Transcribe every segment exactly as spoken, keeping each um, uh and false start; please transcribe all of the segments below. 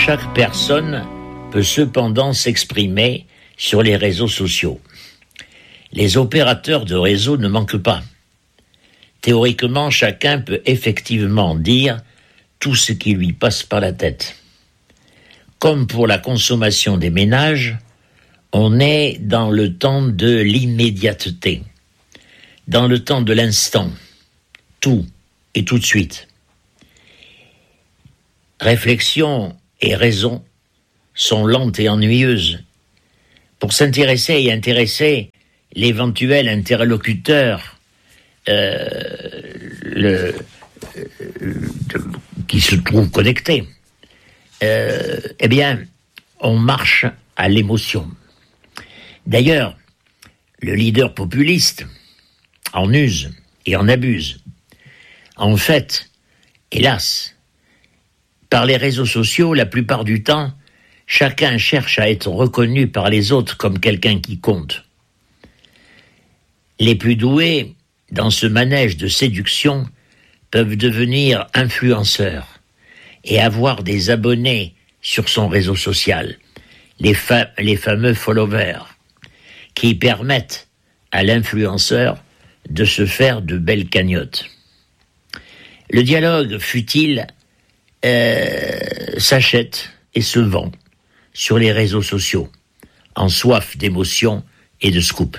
Chaque personne peut cependant s'exprimer sur les réseaux sociaux. Les opérateurs de réseau ne manquent pas. Théoriquement, chacun peut effectivement dire tout ce qui lui passe par la tête. Comme pour la consommation des ménages, on est dans le temps de l'immédiateté, dans le temps de l'instant, tout et tout de suite. Réflexion et raison sont lentes et ennuyeuses. Pour s'intéresser et intéresser l'éventuel interlocuteur euh, le, euh, qui se trouve connecté, euh, eh bien, on marche à l'émotion. D'ailleurs, le leader populiste en use et en abuse. En fait, hélas, par les réseaux sociaux, la plupart du temps, chacun cherche à être reconnu par les autres comme quelqu'un qui compte. Les plus doués, dans ce manège de séduction, peuvent devenir influenceurs et avoir des abonnés sur son réseau social, les, fa- les fameux followers, qui permettent à l'influenceur de se faire de belles cagnottes. Le dialogue futile euh, s'achète et se vend sur les réseaux sociaux, en soif d'émotion et de scoop.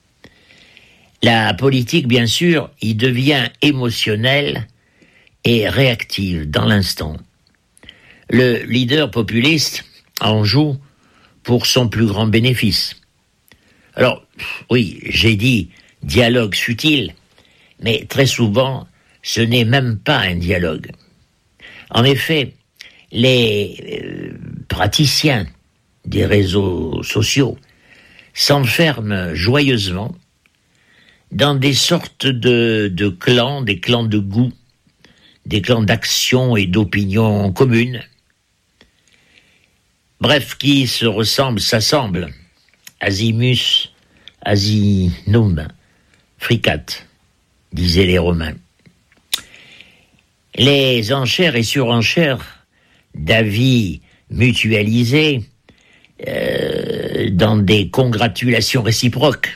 La politique, bien sûr, y devient émotionnelle et réactive dans l'instant. Le leader populiste en joue pour son plus grand bénéfice. Alors, oui, j'ai dit dialogue futile, mais très souvent, ce n'est même pas un dialogue. En effet, les euh, praticiens des réseaux sociaux s'enferment joyeusement dans des sortes de, de clans, des clans de goût, des clans d'action et d'opinion communes. Bref, qui se ressemblent s'assemblent. Asimus, asinum, fricat, disaient les Romains. Les enchères et surenchères d'avis mutualisés euh, dans des congratulations réciproques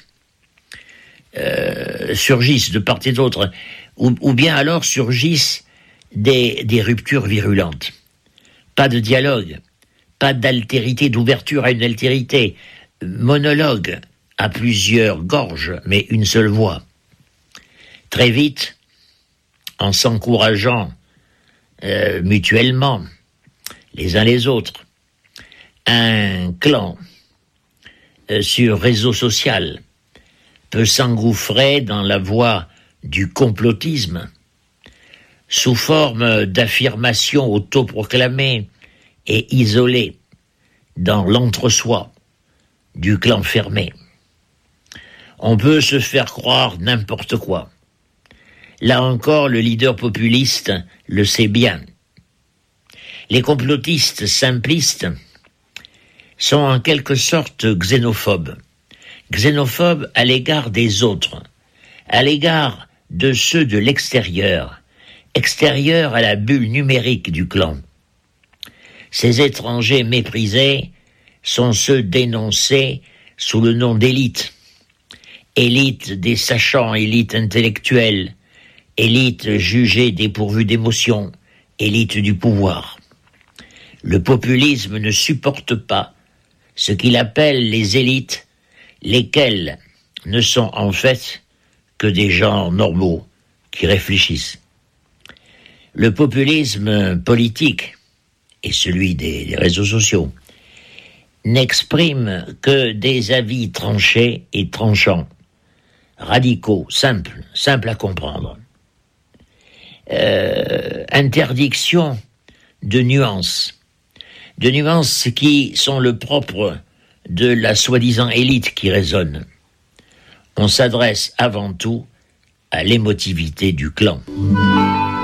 euh, surgissent de part et d'autre, ou, ou bien alors surgissent des, des ruptures virulentes. Pas de dialogue, pas d'altérité, d'ouverture à une altérité, monologue à plusieurs gorges, mais une seule voix. Très vite, en s'encourageant euh, mutuellement, les uns les autres, un clan euh, sur réseau social peut s'engouffrer dans la voie du complotisme sous forme d'affirmations autoproclamées et isolées dans l'entre-soi du clan fermé. On peut se faire croire n'importe quoi. Là encore, le leader populiste le sait bien. Les complotistes simplistes sont en quelque sorte xénophobes. Xénophobes à l'égard des autres, à l'égard de ceux de l'extérieur, extérieurs à la bulle numérique du clan. Ces étrangers méprisés sont ceux dénoncés sous le nom d'élite. Élite des sachants, élite intellectuelle, élite jugée dépourvue d'émotion, élite du pouvoir. Le populisme ne supporte pas ce qu'il appelle les élites, lesquelles ne sont en fait que des gens normaux qui réfléchissent. Le populisme politique et celui des, des réseaux sociaux n'expriment que des avis tranchés et tranchants, radicaux, simples, simples à comprendre. Euh, interdiction de nuances, de nuances qui sont le propre de la soi-disant élite qui résonne. On s'adresse avant tout à l'émotivité du clan.